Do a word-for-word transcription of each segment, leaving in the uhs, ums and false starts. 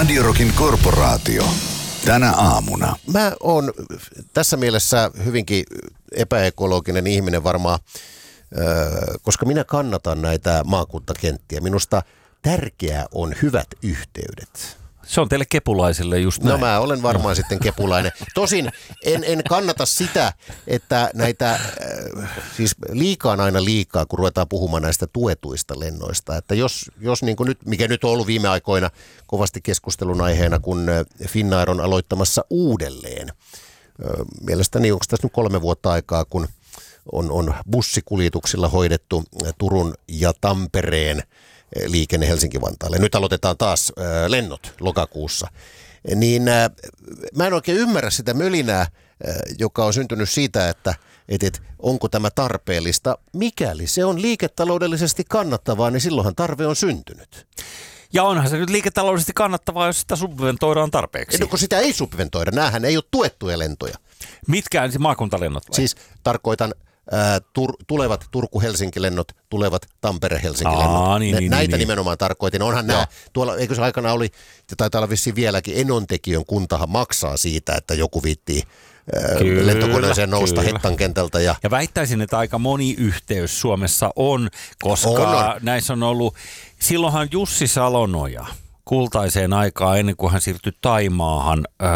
Radio Rockin korporaatio. Tänä aamuna. Mä oon tässä mielessä hyvinkin epäekologinen ihminen varmaan, koska minä kannatan näitä maakuntakenttiä. Minusta tärkeää on hyvät yhteydet. Se on teille kepulaisille just näin. No mä olen varmaan no. sitten kepulainen. Tosin en, en kannata sitä, että näitä, äh, siis liikaa on aina liikaa, kun ruvetaan puhumaan näistä tuetuista lennoista. Että jos, jos niin kuin nyt, mikä nyt on ollut viime aikoina kovasti keskustelun aiheena, kun Finnair on aloittamassa uudelleen. Mielestäni onko tässä nyt kolme vuotta aikaa, kun on, on bussikuljetuksilla hoidettu Turun ja Tampereen liikenne Helsinki-Vantaalle. Nyt aloitetaan taas äh, lennot lokakuussa. Niin äh, mä en oikein ymmärrä sitä mölinää, äh, joka on syntynyt siitä, että et, et, onko tämä tarpeellista. Mikäli se on liiketaloudellisesti kannattavaa, niin silloinhan tarve on syntynyt. Ja onhan se nyt liiketaloudellisesti kannattavaa, jos sitä subventoidaan tarpeeksi. No kun sitä ei subventoida, näähän ei ole tuettuja lentoja. Mitkä se maakuntalennot vai? Siis tarkoitan Ää, tur, tulevat Turku-Helsinki-lennot, tulevat Tampere-Helsinki-lennot. Aa, niin, ne, niin, näitä niin. nimenomaan tarkoitin. Onhan nämä, tuolla, eikö se aikana oli, ja taitaa olla vissiin vieläkin, Enontekiön kuntahan maksaa siitä, että joku viittii ää, lentokoneeseen nousta kyllä. Hettan kentältä. Ja, ja väittäisin, että aika moni yhteys Suomessa on, koska on, on. näissä on ollut, silloinhan Jussi Salonoja kultaiseen aikaan ennen kuin hän siirtyi Taimaahan öö,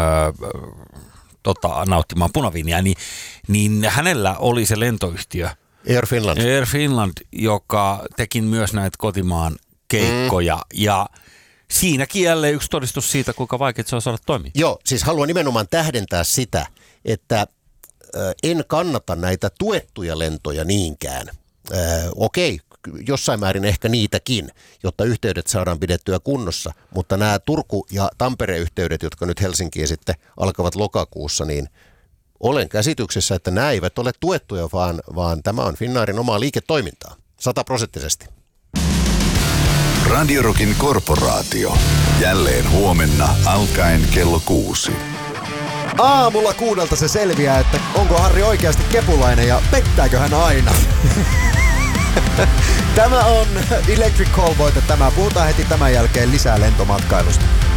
Tota, nauttimaan punaviiniä, niin, niin hänellä oli se lentoyhtiö Air Finland. Air Finland, joka teki myös näitä kotimaan keikkoja mm. ja siinäkin jälleen yksi todistus siitä, kuinka vaikea se on saada toimia. Joo, siis haluan nimenomaan tähdentää sitä, että äh, en kannata näitä tuettuja lentoja niinkään. Äh, okei, jossain määrin ehkä niitäkin, jotta yhteydet saadaan pidettyä kunnossa, mutta nämä Turku- ja Tampere-yhteydet, jotka nyt Helsinkiin sitten alkavat lokakuussa, niin olen käsityksessä, että nämä eivät ole tuettuja, vaan, vaan tämä on Finnairin omaa liiketoimintaa, sataprosenttisesti. Radio Rockin korporaatio. Jälleen huomenna alkaen kello kuusi. Aamulla kuudelta se selviää, että onko Harri oikeasti kepulainen ja pettääkö hän aina. Tämä on Electric Callboy, tämä puhutaan heti tämän jälkeen lisää lentomatkailusta.